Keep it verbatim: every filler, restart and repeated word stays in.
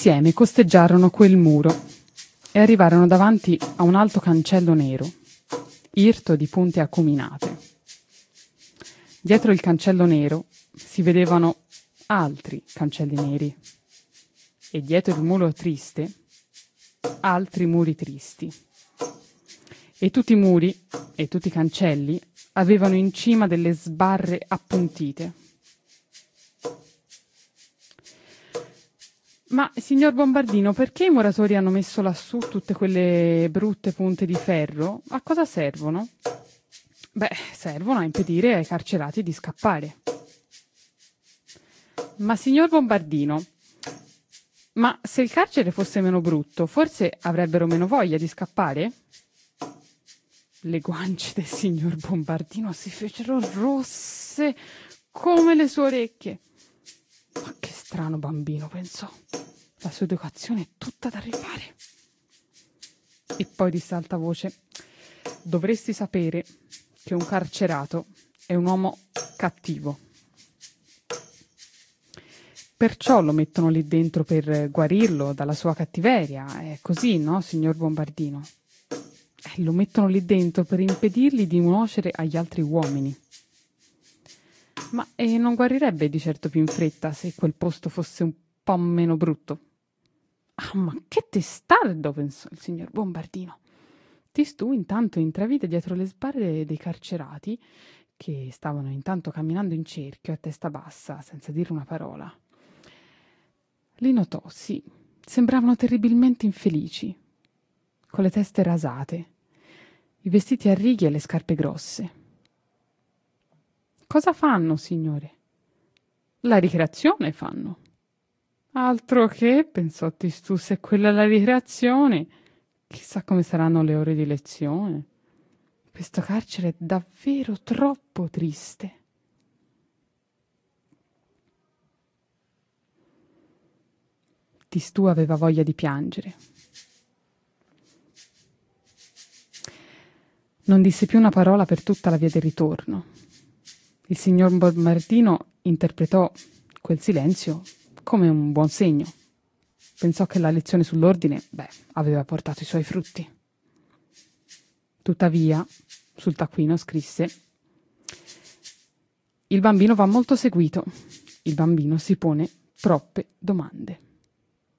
Insieme costeggiarono quel muro e arrivarono davanti a un alto cancello nero, irto di punte acuminate. Dietro il cancello nero si vedevano altri cancelli neri e dietro il muro triste altri muri tristi. E tutti i muri e tutti i cancelli avevano in cima delle sbarre appuntite. Ma, signor Bombardino, perché i muratori hanno messo lassù tutte quelle brutte punte di ferro? A cosa servono? Beh, servono a impedire ai carcerati di scappare. Ma, signor Bombardino, ma se il carcere fosse meno brutto, forse avrebbero meno voglia di scappare? Le guance del signor Bombardino si fecero rosse come le sue orecchie. Ma che strano bambino, pensò. La sua educazione è tutta da rifare. E poi disse a alta voce: dovresti sapere che un carcerato è un uomo cattivo. Perciò lo mettono lì dentro per guarirlo dalla sua cattiveria. È così, no, signor Bombardino? Eh, lo mettono lì dentro per impedirgli di nuocere agli altri uomini. Ma eh, non guarirebbe di certo più in fretta se quel posto fosse un po' meno brutto. Ah, ma che testardo, pensò il signor Bombardino. Tistù intanto intravide dietro le sbarre dei carcerati che stavano intanto camminando in cerchio a testa bassa, senza dire una parola. Li notò, sì, sembravano terribilmente infelici, con le teste rasate, i vestiti a righe e le scarpe grosse. Cosa fanno, signore? La ricreazione fanno. Altro che, pensò Tistù, se quella è la ricreazione, chissà come saranno le ore di lezione. Questo carcere è davvero troppo triste. Tistù aveva voglia di piangere. Non disse più una parola per tutta la via del ritorno. Il signor Bombardino interpretò quel silenzio come un buon segno. Pensò che la lezione sull'ordine, beh, aveva portato i suoi frutti. Tuttavia, sul taccuino scrisse: il bambino va molto seguito. Il bambino si pone troppe domande.